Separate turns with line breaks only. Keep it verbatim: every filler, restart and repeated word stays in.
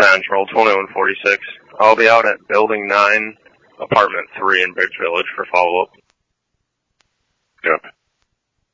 Dispatch, roll twenty-one forty-six. I'll be out at Building nine, Apartment three in Bridge Village for follow-up.